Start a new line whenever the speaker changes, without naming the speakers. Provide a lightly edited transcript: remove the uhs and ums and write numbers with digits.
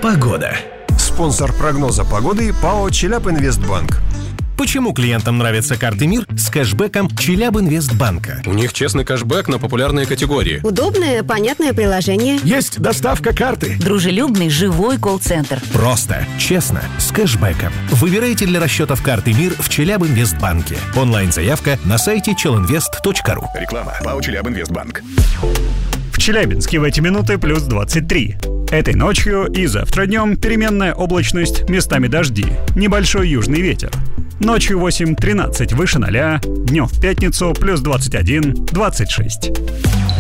Погода.
Спонсор прогноза погоды ПАО «Челябинвестбанк».
Почему клиентам нравятся карты МИР с кэшбэком Челябинвестбанка?
У них честный кэшбэк на популярные категории.
Удобное, понятное приложение.
Есть доставка карты.
Дружелюбный, живой колл-центр.
Просто, честно, с кэшбэком. Выбирайте для расчетов карты МИР в Челябинвестбанке. Онлайн-заявка на сайте chelinvest.ru.
Реклама. ПАО «Челябинвестбанк». В Челябинске в эти минуты плюс 23. Этой ночью и завтра днем переменная облачность, местами дожди, небольшой южный ветер. Ночью 8-13 выше 0, днем в пятницу плюс 21-26.